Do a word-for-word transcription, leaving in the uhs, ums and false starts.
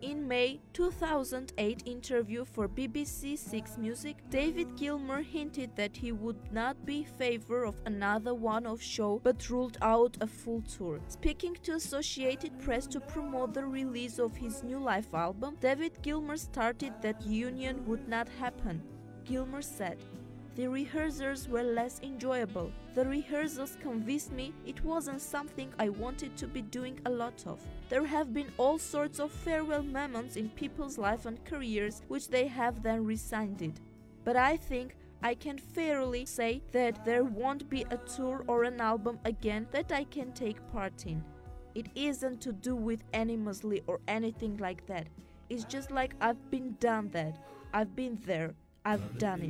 In May two thousand eight interview for B B C Six Music, David Gilmour hinted that he would not be in favor of another one-off show but ruled out a full tour. Speaking to Associated Press to promote the release of his new live album, David Gilmour stated that union would not happen. Gilmour said, "The rehearsals were less enjoyable. The rehearsals convinced me it wasn't something I wanted to be doing a lot of. There have been all sorts of farewell moments in people's life and careers which they have then resigned. But I think I can fairly say that there won't be a tour or an album again that I can take part in. It isn't to do with animosity or anything like that. It's just like I've been done that. I've been there. I've done it."